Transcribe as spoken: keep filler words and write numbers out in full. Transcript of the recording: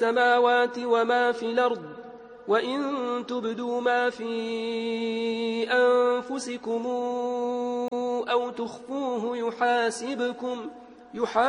السماوات وما في الأرض وإن تبدوا ما في أنفسكم أو تخفوه يحاسبكم